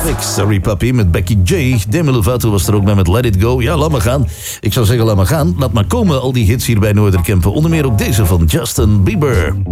Fix. Sorry Papi met Becky J. Demi Lovato was er ook bij met Let It Go. Ja, laat maar gaan. Ik zou zeggen, laat maar gaan. Laat maar komen, al die hits hier bij Noorderkempen. Onder meer ook deze van Justin Bieber.